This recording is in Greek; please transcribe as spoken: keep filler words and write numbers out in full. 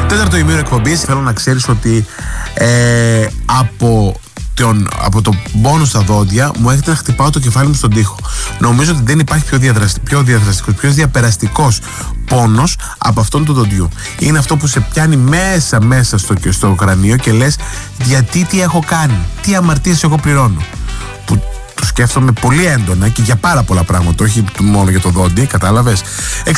Τέταρτο ημίρο εκπομπής. Θέλω να ξέρεις ότι ε, από, τον, από το πόνο στα δόντια μου έρχεται να χτυπάω το κεφάλι μου στον τοίχο. Νομίζω ότι δεν υπάρχει πιο, διαδραστι, πιο διαδραστικός, πιο διαπεραστικός πόνος από αυτόν του δοντιού. Είναι αυτό που σε πιάνει μέσα μέσα στο, στο κρανίο και λες, γιατί, τι έχω κάνει, τι αμαρτίες εγώ πληρώνω. Που το σκέφτομαι πολύ έντονα και για πάρα πολλά πράγματα, όχι μόνο για το δόντι, κατάλαβες.